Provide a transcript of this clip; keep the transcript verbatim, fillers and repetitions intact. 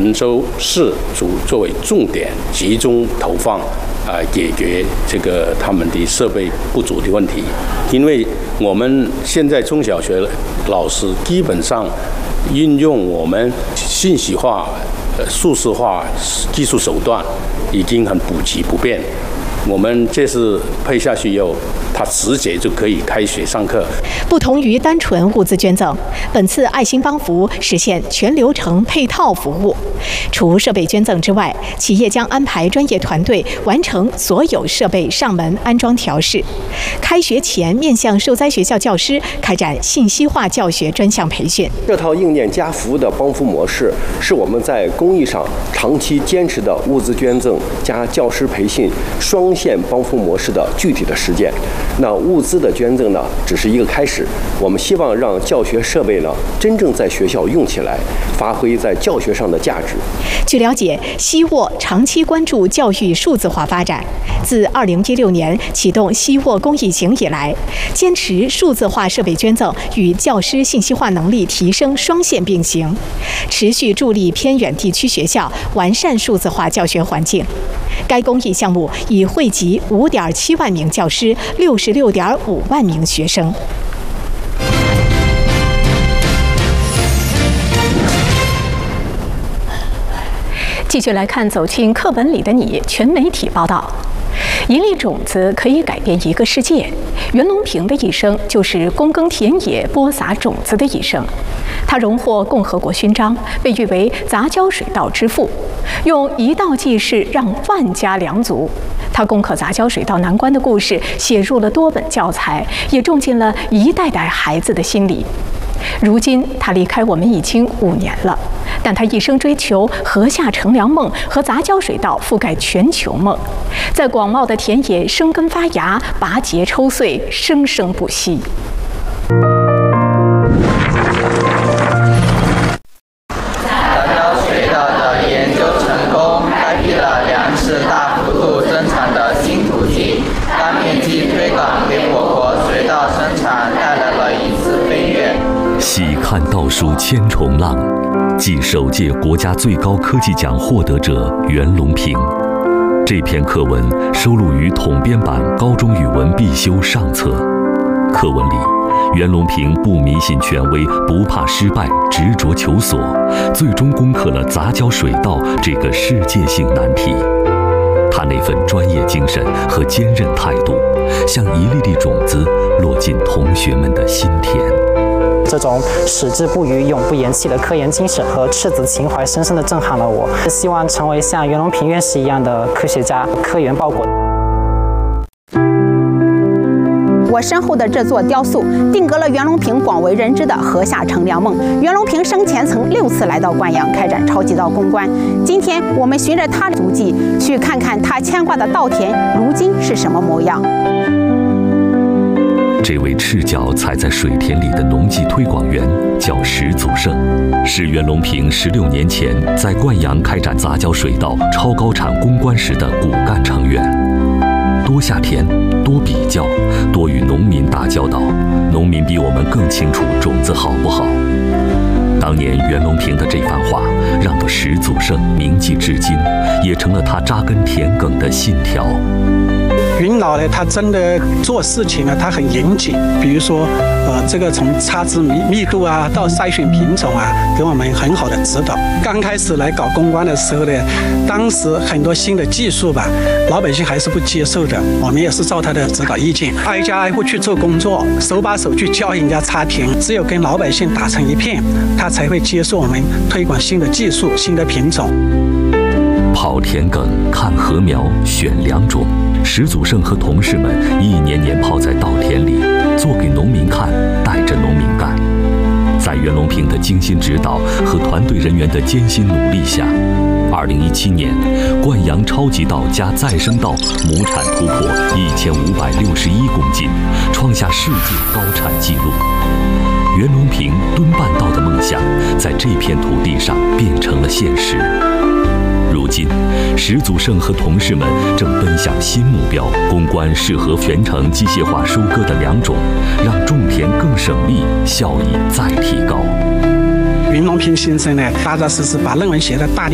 泉州市主作为重点，集中投放啊、呃，解决这个他们的设备不足的问题。因为我们现在中小学老师基本上运用我们信息化、呃数字化技术手段已经很普及不变。我们这次配下去以后，他直接就可以开学上课。 不同于单纯物资捐赠，本次爱心帮扶实现全流程配套服务。除设备捐赠之外，企业将安排专业团队完成所有设备上门安装调试。开学前，面向受灾学校教师开展信息化教学专项培训。 这套硬件加服务的帮扶模式，是我们在公益上长期坚持的物资捐赠加教师培训双线帮扶模式的具体的实践。那物资的捐赠呢，只是一个开始。我们希望让教学设备呢，真正在学校用起来，发挥在教学上的价值。 据了解，西沃长期关注教育数字化发展。自二零一六年启动西沃公益行以来，坚持数字化设备捐赠与教师信息化能力提升双线并行，持续助力偏远地区学校完善数字化教学环境。该公益项目已惠及五点七万名教师，六十六点五万名学生。继续来看《走进课本里的你》全媒体报道。一粒种子可以改变一个世界。袁隆平的一生就是躬耕田野、播撒种子的一生。他荣获共和国勋章，被誉为杂交水稻之父，用一道济世让万家良足。他攻克杂交水稻难关的故事写入了多本教材，也种进了一代代孩子的心里。如今他离开我们已经五年了，但他一生追求禾下乘凉梦和杂交水稻覆盖全球梦，在广袤的田野生根发芽，拔节抽穗，生生不息。 杂交水稻的研究成功，开辟了粮食大幅度增产的新途径，大面积推广给我国水稻生产带来了一次飞跃。 喜看倒数千重浪，继首届国家最高科技奖获得者袁隆平。这篇课文收录于统编版高中语文必修上册。课文里，袁隆平不迷信权威，不怕失败，执着求索，最终攻克了杂交水稻这个世界性难题。他那份专业精神和坚韧态度，像一粒粒种子落进同学们的心田。 这种矢志不渝、永不言弃的科研精神和赤子情怀，深深地震撼了我。希望成为像袁隆平院士一样的科学家，科研报国。 我身后的这座雕塑，定格了袁隆平广为人知的禾下乘凉梦。袁隆平生前曾六次来到灌阳开展超级稻攻关。今天我们循着他的足迹，去看看他牵挂的稻田如今是什么模样。 这位赤脚踩在水田里的农技推广员叫石祖胜，是袁隆平十六年前在灌阳开展杂交水稻超高产攻关时的骨干成员。多下田，多比较，多与农民打交道，农民比我们更清楚种子好不好。当年袁隆平的这番话，让得石祖胜铭记至今，也成了他扎根田埂的信条。 云老呢，他真的做事情呢，他很严谨。比如说，呃，这个从插枝密密度啊，到筛选品种啊，给我们很好的指导。刚开始来搞攻关的时候呢，当时很多新的技术吧，老百姓还是不接受的。我们也是照他的指导意见，挨家挨户去做工作，手把手去教人家插田。只有跟老百姓打成一片，他才会接受我们推广新的技术、新的品种。 跑田埂，看禾苗，选良种。石祖胜和同事们一年年泡在稻田里，做给农民看，带着农民干。在袁隆平的精心指导和团队人员的艰辛努力下，二零一七年，灌阳超级稻加再生稻亩产突破一千五百六十一公斤，创下世界高产纪录。袁隆平蹲半稻的梦想，在这片土地上变成了现实。如今，石祖胜和同事们正奔向新目标，攻关适合全程机械化收割的良种，让种田更省力，效益再提高。 袁隆平先生呢，踏踏实实把论文写得大力